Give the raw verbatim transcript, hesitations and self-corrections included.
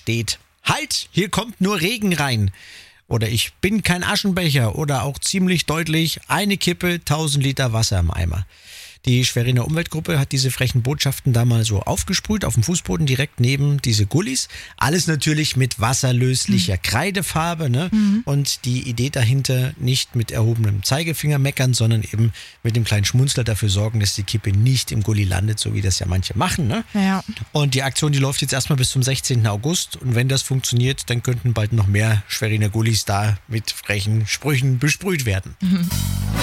steht: Halt, hier kommt nur Regen rein. Oder ich bin kein Aschenbecher. Oder auch ziemlich deutlich: eine Kippe, tausend Liter Wasser im Eimer. Die Schweriner Umweltgruppe hat diese frechen Botschaften da mal so aufgesprüht auf dem Fußboden direkt neben diese Gullis. Alles natürlich mit wasserlöslicher mhm. Kreidefarbe. Ne? Mhm. Und die Idee dahinter: nicht mit erhobenem Zeigefinger meckern, sondern eben mit dem kleinen Schmunzler dafür sorgen, dass die Kippe nicht im Gully landet, so wie das ja manche machen. Ne? Ja. Und die Aktion, die läuft jetzt erstmal bis zum sechzehnten August. Und wenn das funktioniert, dann könnten bald noch mehr Schweriner Gullis da mit frechen Sprüchen besprüht werden. Mhm.